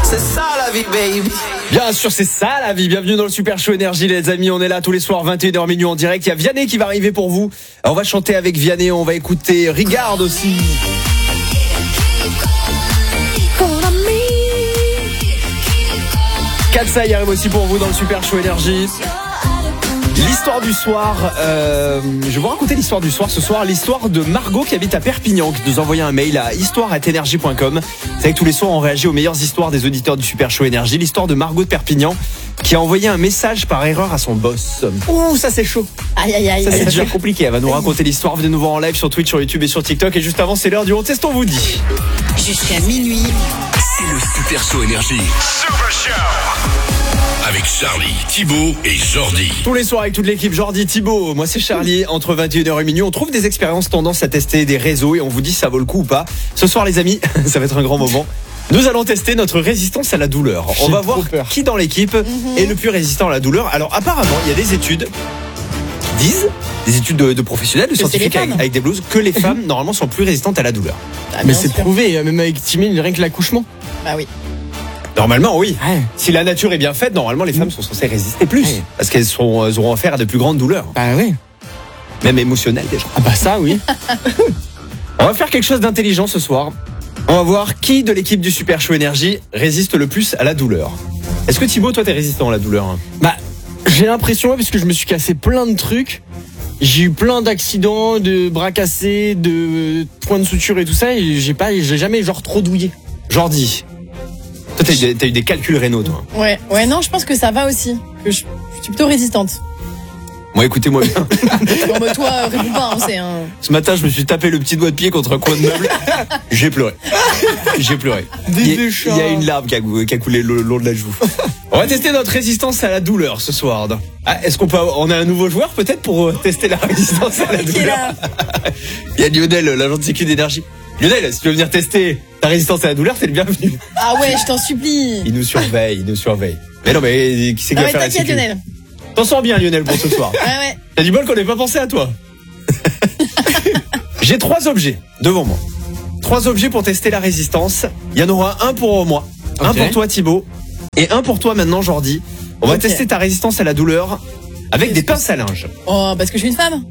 c'est ça la vie, baby. Bien sûr, c'est ça la vie. Bienvenue dans le Super Show Énergie, les amis. On est là tous les soirs, 21h minuit en direct. Il y a Vianney qui va arriver pour vous. On va chanter avec Vianney, on va écouter Regarde aussi. Katsa y arrive aussi pour vous dans le Super Show Énergie. L'histoire du soir, je vais vous raconter l'histoire du soir ce soir, l'histoire de Margot qui habite à Perpignan, qui nous a envoyé un mail à histoire@energie.com. C'est vrai que tous les soirs on réagit aux meilleures histoires des auditeurs du Super Show Énergie. L'histoire de Margot de Perpignan qui a envoyé un message par erreur à son boss. Ouh, ça c'est chaud. Aïe aïe aïe. Ça c'est déjà compliqué. Elle va nous raconter l'histoire. Venez nous voir en live sur Twitch, sur YouTube et sur TikTok. Et juste avant, c'est l'heure du On Teste, on vous dit. Jusqu'à minuit. C'est le Super Show Énergie. Super Show. Avec Charlie, Thibaut et Jordi. Tous les soirs avec toute l'équipe, Jordi, Thibaut, moi c'est Charlie. Entre 21h et minuit, on trouve des expériences tendance à tester des réseaux et on vous dit si ça vaut le coup ou pas. Ce soir les amis, ça va être un grand moment. Nous allons tester notre résistance à la douleur. On va voir qui dans l'équipe est le plus résistant à la douleur. Alors apparemment, il y a des études qui disent, des études de professionnels, de scientifiques avec des blouses, que les femmes normalement sont plus résistantes à la douleur. Ah, mais c'est prouvé, même avec Timmy, rien que l'accouchement. Bah oui. Normalement, oui. Ouais. Si la nature est bien faite, normalement, les femmes sont censées résister plus. Ouais. Parce qu'elles auront affaire à de plus grandes douleurs. Bah oui. Même émotionnelles, déjà. Ah bah ça, oui. On va faire quelque chose d'intelligent ce soir. On va voir qui de l'équipe du Super Show Énergie résiste le plus à la douleur. Est-ce que Thibaut, toi, t'es résistant à la douleur? Bah, j'ai l'impression, parce que je me suis cassé plein de trucs. J'ai eu plein d'accidents, de bras cassés, de points de suture et tout ça, et j'ai jamais genre trop douillé. Jordi. Toi, t'as eu des calculs rénaux, toi. Ouais, non, je pense que ça va aussi. Que je suis plutôt résistante. Moi, écoutez-moi bien. Bon, bah, toi, réponds pas, on sait. Ce matin, je me suis tapé le petit doigt de pied contre un coin de meuble. J'ai pleuré. J'ai pleuré. Il y a une larme qui a coulé le long de la joue. On va tester notre résistance à la douleur ce soir. Ah, est-ce on a un nouveau joueur peut-être pour tester la résistance à la douleur? Il y a Lionel, l'agent de sécu d'énergie. Lionel, si tu veux venir tester ta résistance à la douleur, t'es le bienvenu. Ah ouais, je t'en supplie. Il nous surveille. Mais non, mais qui c'est qui va faire la sécu? Lionel. T'en sens bien, Lionel, pour ce soir. Ouais. T'as du bol qu'on n'ait pas pensé à toi. J'ai 3 objets devant moi. 3 objets pour tester la résistance. Il y en aura un pour moi, un pour toi Thibaut, et un pour toi maintenant Jordi. On va tester ta résistance à la douleur avec des pinces à linge. Oh, parce que je suis une femme.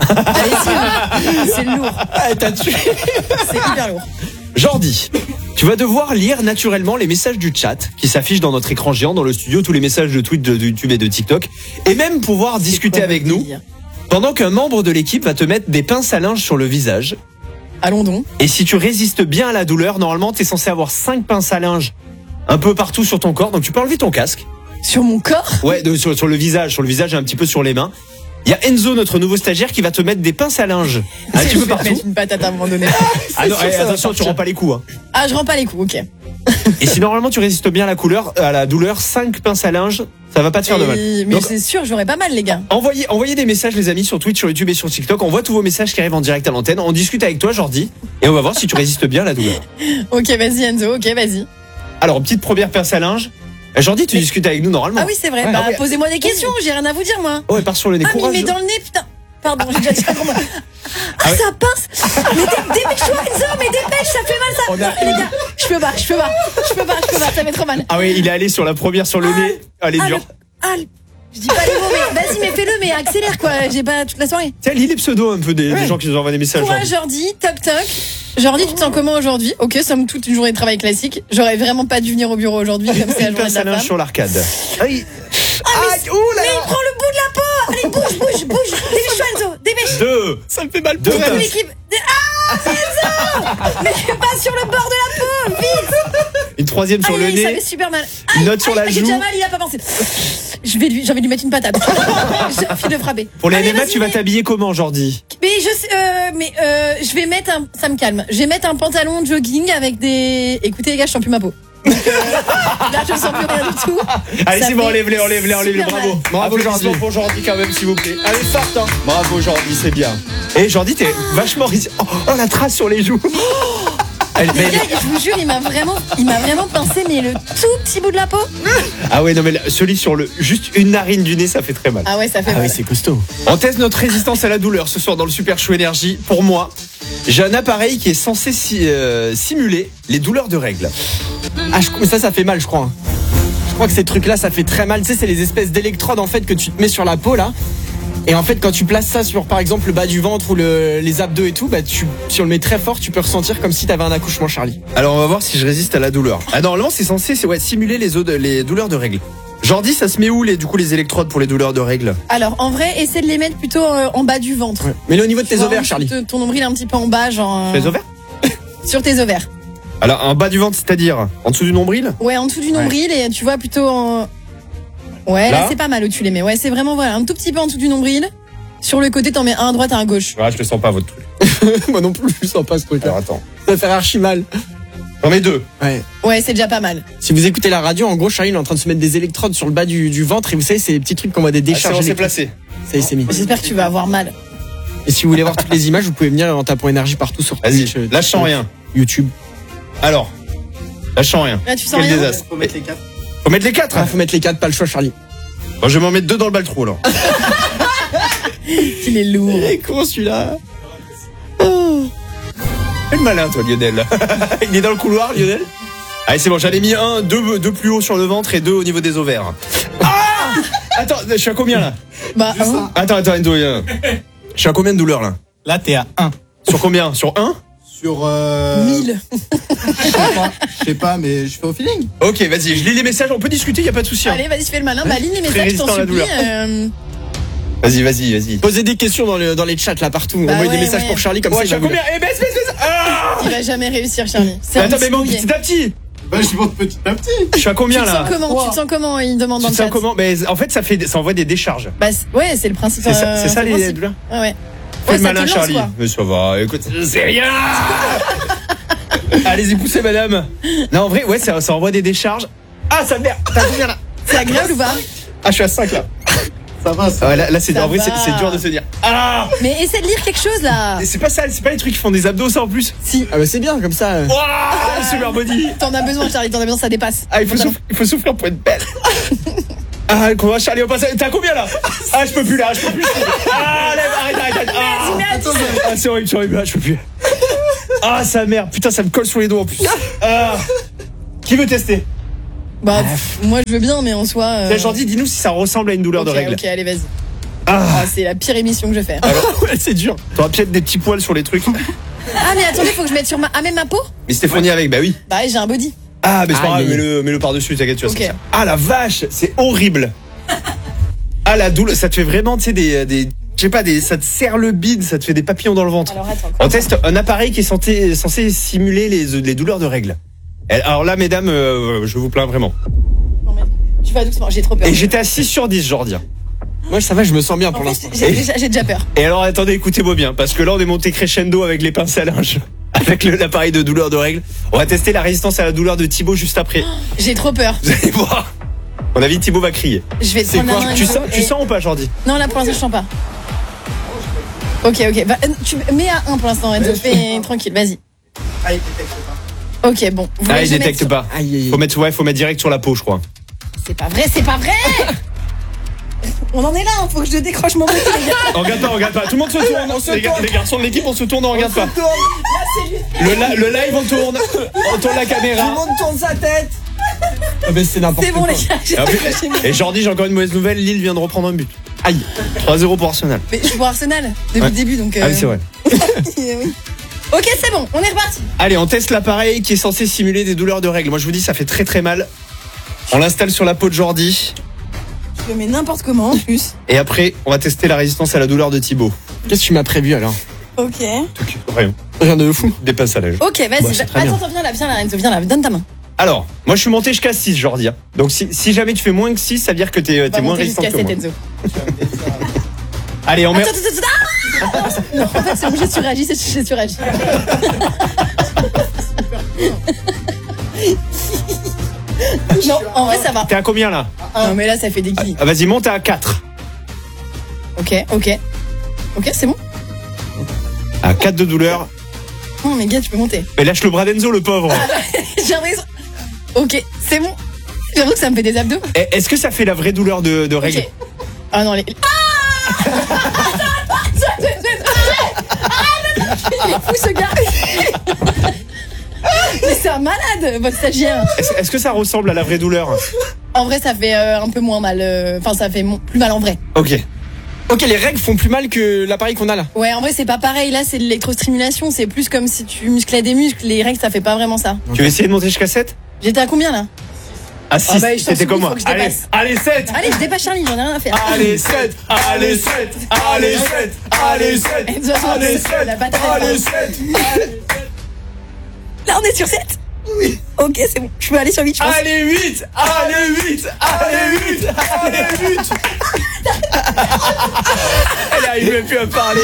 Allez, c'est lourd. Ah, t'as tué. C'est hyper lourd. Jordi, tu vas devoir lire naturellement les messages du chat qui s'affichent dans notre écran géant dans le studio, tous les messages de Twitch, de YouTube et de TikTok, et même pouvoir discuter avec nous pendant qu'un membre de l'équipe va te mettre des pinces à linge sur le visage. Allons donc. Et si tu résistes bien à la douleur, normalement t'es censé avoir 5 pinces à linge un peu partout sur ton corps, donc tu peux enlever ton casque. Sur mon corps? Ouais, sur le visage et un petit peu sur les mains. Il y a Enzo, notre nouveau stagiaire, qui va te mettre des pinces à linge un petit peu partout. Mettre une patate à un moment donné. Ah non, attention, tu rends pas les coups. Hein. Ah, je rends pas les coups, ok. Et si normalement tu résistes bien à la douleur, 5 pinces à linge, ça va pas te faire de mal. Mais donc, c'est sûr, j'aurais pas mal, les gars. Envoyez des messages, les amis, sur Twitch, sur YouTube et sur TikTok. On voit tous vos messages qui arrivent en direct à l'antenne. On discute avec toi, Jordi, et on va voir si tu résistes bien à la douleur. Ok, vas-y, Enzo, ok, vas-y. Alors, petite première pince à linge. Jordi, tu discutes avec nous normalement. Ah oui, c'est vrai. Ouais. Bah, posez-moi des questions, j'ai rien à vous dire, moi. Oh, elle part sur le nez. Ah, mais dans le nez, putain. Pardon, j'ai déjà dit ça pour moi. Ah, ça pince. Mais dépêche-toi, Enzo, mais dépêche, ça fait mal, ça. Les gars, je peux pas, ça fait trop mal. Ah oui, il est allé sur la première sur le nez. Elle est dure. Je dis pas les mots, mais vas-y, mais fais-le, mais accélère, quoi. J'ai pas toute la soirée. Tiens, lis les pseudos un peu des gens qui nous envoient des messages. Courage, Jordi, toc toc. Jordi, tu te sens comment aujourd'hui? Ok, somme toute une journée de travail classique. J'aurais vraiment pas dû venir au bureau aujourd'hui, comme c'est la journée de la femme. sur l'arcade. Mais il prend le bout de la peau. Allez, bouge. Dépêche-toi, Enzo, dépêche. 2. Ça me fait mal pour toute l'équipe. Ah, Enzo. Mais pas sur le bord de la peau, vite. Une 3e sur le nez. Ça fait super mal. Une note sur la joue. J'ai déjà mal, il a pas pensé. J'ai envie de lui mettre une patate. J'ai envie de frapper. Pour les MMA, tu vas t'habiller comment, Jordi? Mais je vais mettre ça me calme. Je vais mettre un pantalon de jogging avec des. Écoutez les gars, je sens plus ma peau. Donc, là, je sens plus rien du tout. Allez, Ça c'est bon, fait enlève-les, bravo. Bravo, Jordi. Pour Jordi, quand même, s'il vous plaît. Allez, forte, hein. Bravo, Jordi, c'est bien. Et Jordi, t'es vachement résistant. Oh, la trace sur les joues. Elle- mais- Les gars, je vous jure, il m'a vraiment pincé, mais le tout petit bout de la peau. Ah ouais, non mais celui sur juste une narine du nez, ça fait très mal. Ah ouais, ça fait Ah mal. oui, c'est costaud. On teste notre résistance à la douleur ce soir dans le Super Show Énergie. Pour moi, j'ai un appareil qui est censé simuler les douleurs de règles. Ah, ça fait mal, je crois. Je crois que ces trucs-là, ça fait très mal. Tu sais, c'est les espèces d'électrodes en fait que tu te mets sur la peau là. Et en fait, quand tu places ça sur, par exemple, le bas du ventre ou les abdos et tout, bah, si on le met très fort, tu peux ressentir comme si t'avais un accouchement, Charlie. Alors on va voir si je résiste à la douleur. Ah normalement c'est censé simuler les douleurs de règles. Jordi, ça se met où les électrodes pour les douleurs de règles? Alors, en vrai, essaie de les mettre plutôt en bas du ventre. Ouais. Mais au niveau de tes Tu vois, ovaires, Charlie. Ton nombril un petit peu en bas, genre. Les ovaires? Sur tes ovaires. Alors en bas du ventre, c'est-à-dire en dessous du nombril? Ouais, en dessous du nombril et tu vois plutôt en. Ouais, là, Là c'est pas mal où tu les mets. Ouais, c'est vraiment voilà, un tout petit peu en dessous du nombril. Sur le côté, t'en mets un à droite, un à gauche. Ah je le sens pas votre truc. Moi non plus, je sens pas ce truc-là. Alors attends. Ça va faire archi mal. J'en mets 2. Ouais. Ouais, c'est déjà pas mal. Si vous écoutez la radio, en gros, Charlie il est en train de se mettre des électrodes sur le bas du ventre et vous savez, c'est des petits trucs qu'on voit des décharges. on s'est électriques. placé. Ça y est, c'est mis. J'espère que tu vas avoir mal. Et si vous voulez voir toutes les images, vous pouvez venir en tapant énergie partout sur Vas-y, Twitch, lâchant rien. YouTube. Alors, lâchant rien. Là, tu sens Quel rien. désastre. Faut mettre les 4. Faut mettre les 4. Ah, faut mettre les 4, pas le choix, Charlie. Bon, je vais m'en mettre 2 dans le baltrou alors. Il est lourd. Il est con celui-là. Fais le malin toi Lionel. Il est dans le couloir Lionel. Allez c'est bon, j'en ai mis deux plus haut sur le ventre et 2 au niveau des ovaires. Ah Attends, je suis à combien là? Bah, hein. Attends, Endo, je suis à combien de douleurs là? Là, t'es à 1. Sur combien? Sur 1? Sur 1000. je sais pas, mais je fais au feeling. Ok, vas-y, je lis les messages, on peut discuter, y a pas de souci. Hein. Allez, vas-y, fais le malin. Bah, ligne les Très messages, je t'en résistant à la supplie. douleur. Vas-y. Posez des questions dans les chats là partout. Bah Envoyez ouais, des messages ouais. pour Charlie comme Ouais, ça. je suis à combien? Eh, baisse. Ah Il va jamais réussir, Charlie. C'est un Attends, mais petit monte douillet. petit à petit. Bah, je monte petit à petit. Je suis à Tu combien te là? sens comment? Tu te sens comment? Il demande Tu dans te le sens chat. comment? Mais en fait, ça envoie des décharges. Bah, ouais, c'est le principe. C'est ça le les principe. douleurs? Ah ouais. Fais Ouais, le ça te malin, lance, Charlie. quoi. Mais ça va, écoute, c'est rien. Allez-y, poussez, madame. Non, en vrai, ouais, ça envoie des décharges. Ah, ça merde. T'as combien là? C'est agréable ou pas? Ah, je suis à 5 là. Ça va, ça Ah, ouais, là, c'est Ça en vrai, va. c'est dur de se dire. Ah, Mais essaie de lire quelque chose là. c'est pas ça, c'est pas les trucs qui font des abdos ça en plus. Si. Ah bah c'est bien comme ça. Waouh, super body. T'en as besoin, Charlie, t'en as besoin, ça dépasse. Ah, il faut souffrir pour être belle. Ah, comment Charlie au passage? T'as combien là? Ah, je peux plus là, je peux plus. Ah, lève, arrête. Ah, c'est horrible, là, je peux plus. Ah, sa mère, putain, ça me colle sur les doigts en plus. Ah. Qui veut tester? Bah, moi je veux bien, mais en soi. Jordi, dis-nous si ça ressemble à une douleur de règle. Ok, allez, vas-y. Ah, Ah, c'est la pire émission que je fais. Ouais, c'est dur. t'auras peut-être des petits poils sur les trucs. Ah, mais attendez, faut que je mette sur même ma peau? Mais c'était fourni avec, bah oui. Bah, ouais, j'ai un body. Ah, mais c'est pas grave, Aïe. mets-le par-dessus, t'inquiète, tu vas Ok. sortir. Ah, la vache, c'est horrible. Ah, la douleur, ça te fait vraiment, tu sais, je sais pas, ça te serre le bide, ça te fait des papillons dans le ventre. Alors, attends. On teste un appareil qui est censé simuler les douleurs de règles. Alors là, mesdames, je vous plains vraiment. Tu vas doucement, j'ai trop peur. Et j'étais à 6 sur 10, Jordi. Moi ça va, je me sens bien En pour fait, l'instant. j'ai déjà peur. Et alors, attendez, écoutez-moi bien, parce que là, on est monté crescendo avec les pinces à linge, avec l'appareil de douleur de règles. On va tester la résistance à la douleur de Thibaut juste après. J'ai trop peur. Vous allez voir. À mon avis, Thibaut va crier. Je vais te C'est prendre quoi? la main. Tu sens ou pas, Jordi? Non, là pour l'instant, je sens pas. Ok. Tu mets à 1 pour l'instant, Enzo. Fais tranquille, vas-y. Ah, il détecte pas. Ok, bon. Vous Ah, voulez il que je mette détecte sur- pas. Aïe. Faut mettre direct sur la peau, je crois. C'est pas vrai. On en est là, faut que je décroche mon truc, les gars. On regarde pas. Tout le monde se tourne. Les garçons de l'équipe, on se tourne, on regarde pas. Le live, on tourne la caméra. monde tourne sa tête. Ah bah c'est n'importe C'est bon, quoi. les gars, j'ai Et, en plus- décroché mon- et Jordi, j'ai encore une mauvaise nouvelle. Lille vient de reprendre un but. Aïe. 3-0 pour Arsenal. Mais je suis pour Arsenal depuis Ouais. le début, donc. Ah oui, c'est vrai. Oui. Ok, c'est bon, on est reparti. Allez, on teste l'appareil qui est censé simuler des douleurs de règles. Moi, je vous dis, ça fait très très mal. On l'installe sur la peau de Jordi. Je le mets n'importe comment en plus. Et après, on va tester la résistance à la douleur de Thibaut. Qu'est-ce que tu m'as prévu alors? Ok. Rien. Rien de fou. Des pinces à linge. Ok, vas-y. Bah, c'est très Attends, bien. viens là, Enzo, viens là, donne ta main. Alors, moi, je suis monté jusqu'à 6, Jordi. Hein. Donc, si jamais tu fais moins que 6, ça veut dire que t'es On va moins monter résistant jusqu'à que 7, moi. Enzo. Allez, on met... Attends. Non, en fait, c'est bon, j'ai surréagi, j'ai surréagi. Non, en vrai, ça va. T'es à combien là? Non, mais là, ça fait des kills. Ah, vas-y, monte à 4. Ok, c'est bon. À 4 de douleur. Non, mais gars, tu peux monter. Mais lâche le bras d'Enzo, le pauvre. J'ai l'impression. Ok, c'est bon. J'ai l'impression que ça me fait des abdos. Est-ce que ça fait la vraie douleur de règle? Ok. Ah non, les. Il est fou ce gars. Mais c'est un malade, votre stagiaire. Est-ce que ça ressemble à la vraie douleur? En vrai, ça fait un peu moins mal. Enfin, ça fait plus mal en vrai. Ok. Ok, les règles font plus mal que l'appareil qu'on a là. Ouais, en vrai, c'est pas pareil. Là, c'est de l'électrostimulation. C'est plus comme si tu musclais des muscles. Les règles, ça fait pas vraiment ça. Tu veux essayer de monter jusqu'à 7? J'étais à combien là? À 6, Ah bah, je t'en c'était supplie, comme moi. faut que je Allez, dépasse. allez 7. Allez, je dépasse Charlie, j'en ai rien à faire. Allez 7, allez 7, allez 7, allez 7, allez 7, La bataille. allez 7. Là, on est sur 7. Oui. Ok, c'est bon. Je peux aller sur 8, je pense. Allez 8, allez 8, allez 8, allez 8. Elle arrive même plus à parler.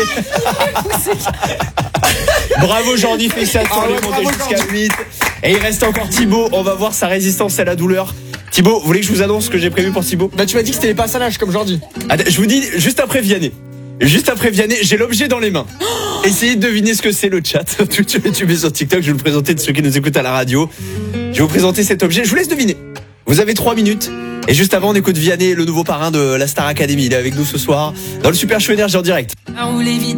Bravo Jordi, félicitations, on est monté jusqu'à 8. Et il reste encore Thibaut, on va voir sa résistance à la douleur. Thibaut, vous voulez que je vous annonce ce que j'ai prévu pour Thibaut? Bah tu m'as dit que c'était les passes à l'âge comme Jordi. Je vous dis juste après Vianney. Juste après Vianney, j'ai l'objet dans les mains. Essayez de deviner ce que c'est le chat. Twitch, YouTube et sur TikTok, je vais vous le présenter de ceux qui nous écoutent à la radio. Je vais vous présenter cet objet, je vous laisse deviner. Vous avez 3 minutes. Et juste avant, on écoute Vianney, le nouveau parrain de la Star Academy. Il est avec nous ce soir dans le Super Show Énergie en direct. Roulez vite.